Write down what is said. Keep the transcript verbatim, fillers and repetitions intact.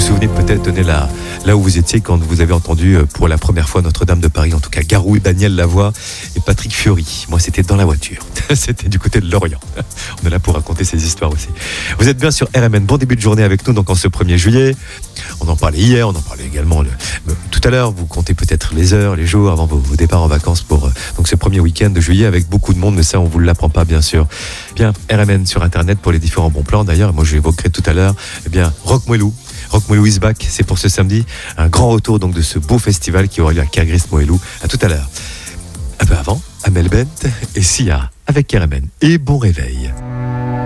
souvenez peut-être de là, là où vous étiez quand vous avez entendu pour la première fois Notre-Dame de Paris, en tout cas Garou, Daniel Lavoie et Patrick Fiori. Moi, c'était dans la voiture. C'était du côté de Lorient. On est là pour raconter ces histoires aussi. Vous êtes bien sur R M N. Bon début de journée avec nous, donc en ce premier juillet. On en parlait hier, on en parlait également le, tout à l'heure. Vous comptez peut-être les heures, les jours avant vos, vos départs en vacances pour donc ce premier week-end de juillet avec beaucoup de monde, mais ça, on ne vous l'apprend pas, bien sûr. Bien, R M N sur Internet pour les différents bons plans. D'ailleurs, moi, je l'évoquerai tout à l'heure. Eh bien, Rock Moelou. Rock Moelou is back, c'est pour ce samedi. Un grand retour donc de ce beau festival qui aura lieu à Kergris Moelou. À tout à l'heure. Un peu avant, Amel Bent et Sia avec R M N. Et bon réveil.